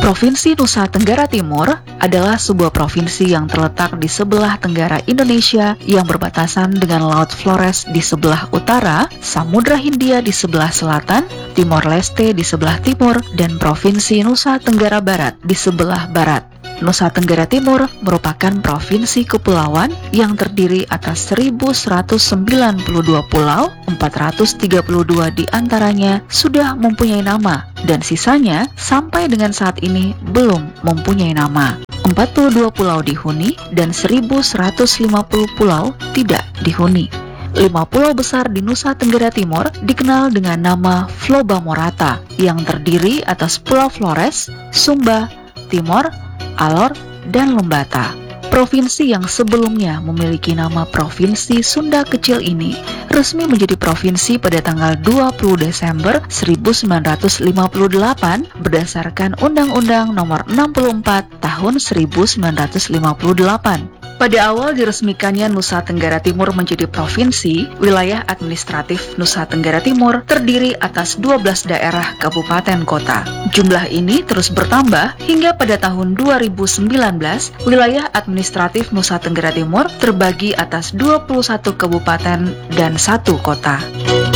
Provinsi Nusa Tenggara Timur adalah sebuah provinsi yang terletak di sebelah tenggara Indonesia yang berbatasan dengan Laut Flores di sebelah utara, Samudra Hindia di sebelah selatan, Timor Leste di sebelah timur, dan Provinsi Nusa Tenggara Barat di sebelah barat. Nusa Tenggara Timur merupakan provinsi kepulauan yang terdiri atas 1.192 pulau, 432 diantaranya sudah mempunyai nama, dan sisanya sampai dengan saat ini belum mempunyai nama. 42 pulau dihuni dan 1.150 pulau tidak dihuni. 5 pulau besar di Nusa Tenggara Timur dikenal dengan nama Floba Morata yang terdiri atas Pulau Flores, Sumba, Timor, Alor, dan Lembata. Provinsi yang sebelumnya memiliki nama Provinsi Sunda Kecil ini resmi menjadi provinsi pada tanggal 20 Desember 1958 berdasarkan Undang-Undang Nomor 64 Tahun 1958. Pada awal diresmikannya Nusa Tenggara Timur menjadi provinsi, wilayah administratif Nusa Tenggara Timur terdiri atas 12 daerah kabupaten kota. Jumlah ini terus bertambah hingga pada tahun 2019, wilayah administratif Nusa Tenggara Timur terbagi atas 21 kabupaten dan 1 kota.